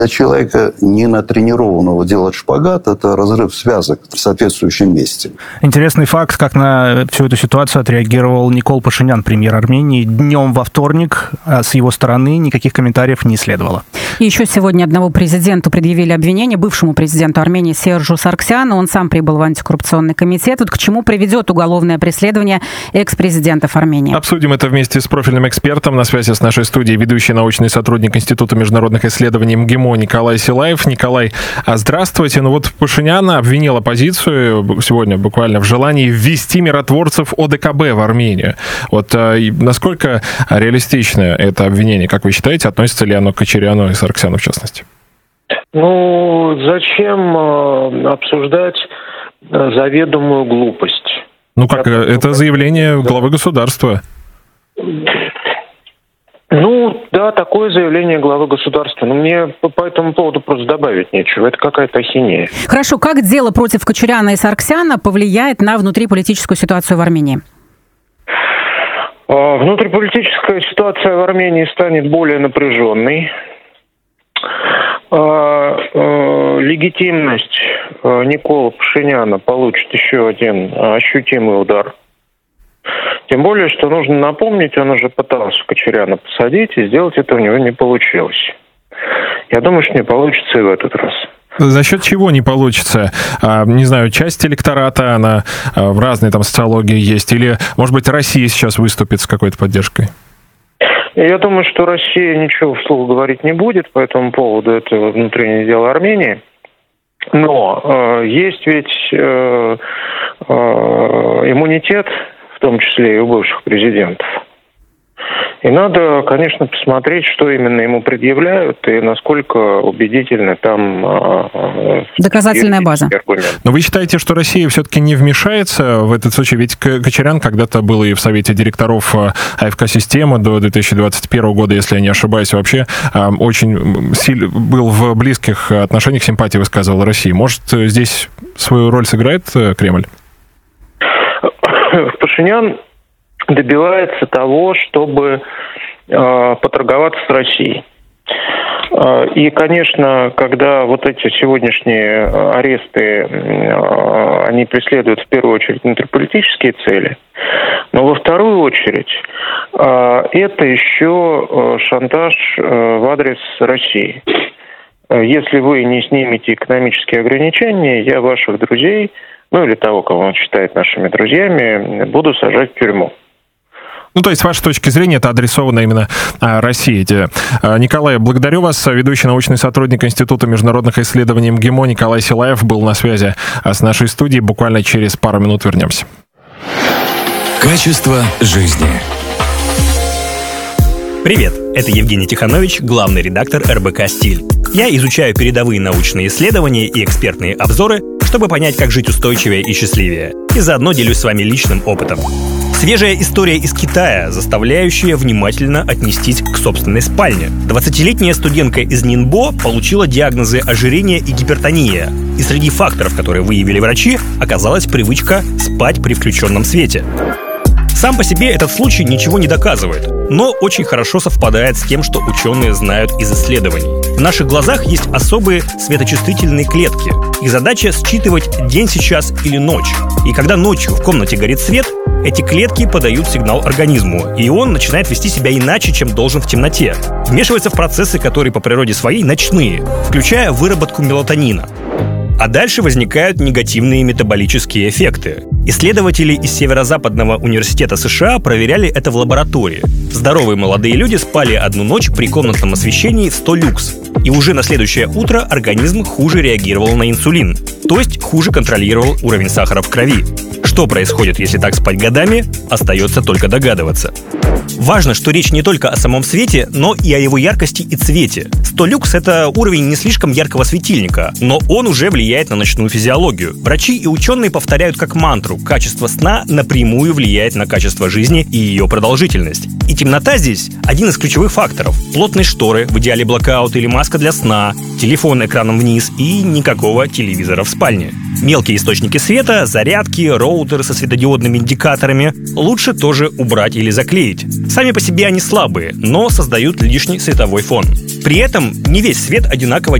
Для человека, не натренированного делать шпагат, это разрыв связок в соответствующем месте. Интересный факт, как на всю эту ситуацию отреагировал Никол Пашинян, премьер Армении. Днем во вторник с его стороны никаких комментариев не следовало. И еще сегодня одному президенту предъявили обвинение, бывшему президенту Армении Сержу Саргсяну. Он сам прибыл в антикоррупционный комитет. Вот к чему приведет уголовное преследование экс-президентов Армении. Обсудим это вместе с профильным экспертом. На связи с нашей студией ведущий научный сотрудник Института международных исследований МГИМО Николай Силаев. Николай, здравствуйте. Пашинян обвинил оппозицию сегодня буквально в желании ввести миротворцев ОДКБ в Армению. Насколько реалистично это обвинение, как вы считаете, относится ли оно к Кочаряну и Саргсяну в частности? Зачем обсуждать заведомую глупость? Это заявление главы государства. Да, такое заявление главы государства. Но мне по этому поводу просто добавить нечего. Это какая-то ахинея. Хорошо. Как дело против Кочаряна и Саргсяна повлияет на внутриполитическую ситуацию в Армении? Внутриполитическая ситуация в Армении станет более напряженной. Легитимность Никола Пашиняна получит еще один ощутимый удар. Тем более, что нужно напомнить, он уже пытался Кочаряна посадить, и сделать это у него не получилось. Я думаю, что не получится и в этот раз. За счет чего не получится? Не знаю, часть электората, она в разной социологии есть, или, может быть, Россия сейчас выступит с какой-то поддержкой? Я думаю, что Россия ничего вслух говорить не будет по этому поводу, это внутреннее дело Армении. Но есть ведь иммунитет, в том числе и у бывших президентов. И надо, конечно, посмотреть, что именно ему предъявляют и насколько убедительны там доказательная база. Но вы считаете, что Россия все-таки не вмешается в этот случай? Ведь Кочарян когда-то был и в Совете директоров АФК-системы до 2021 года, если я не ошибаюсь, вообще очень был в близких отношениях, симпатии высказывал России. Может, здесь свою роль сыграет Кремль? Пашинян добивается того, чтобы поторговаться с Россией. И, конечно, когда вот эти сегодняшние аресты, они преследуют в первую очередь внутриполитические цели, но во вторую очередь это еще шантаж в адрес России. Если вы не снимете экономические ограничения, я ваших друзей, или того, кого он считает нашими друзьями, буду сажать в тюрьму. То есть, с вашей точки зрения, это адресовано именно России. Николай, благодарю вас. Ведущий научный сотрудник Института международных исследований МГИМО Николай Силаев был на связи с нашей студией. Буквально через пару минут вернемся. Качество жизни. Привет, это Евгений Тиханович, главный редактор РБК «Стиль». Я изучаю передовые научные исследования и экспертные обзоры, чтобы понять, как жить устойчивее и счастливее. И заодно делюсь с вами личным опытом. Свежая история из Китая, заставляющая внимательно отнестись к собственной спальне. 20-летняя студентка из Нинбо получила диагнозы ожирение и гипертония. И среди факторов, которые выявили врачи, оказалась привычка спать при включенном свете. Сам по себе этот случай ничего не доказывает, но очень хорошо совпадает с тем, что ученые знают из исследований. В наших глазах есть особые светочувствительные клетки. Их задача считывать день сейчас или ночь. И когда ночью в комнате горит свет, эти клетки подают сигнал организму, и он начинает вести себя иначе, чем должен в темноте. Вмешивается в процессы, которые по природе своей ночные, включая выработку мелатонина. А дальше возникают негативные метаболические эффекты. Исследователи из Северо-Западного университета США проверяли это в лаборатории. Здоровые молодые люди спали одну ночь при комнатном освещении в 100 люкс. И уже на следующее утро организм хуже реагировал на инсулин, то есть хуже контролировал уровень сахара в крови. Что происходит, если так спать годами, остается только догадываться. Важно, что речь не только о самом свете, но и о его яркости и цвете. 100 люкс — это уровень не слишком яркого светильника, но он уже влияет на ночную физиологию. Врачи и ученые повторяют как мантру: качество сна напрямую влияет на качество жизни и ее продолжительность. И темнота здесь один из ключевых факторов. Плотные шторы, в идеале блокаут или маска для сна, телефон экраном вниз и никакого телевизора в спальне. Мелкие источники света, зарядки, роутеры со светодиодными индикаторами лучше тоже убрать или заклеить. Сами по себе они слабые, но создают лишний световой фон. При этом не весь свет одинаково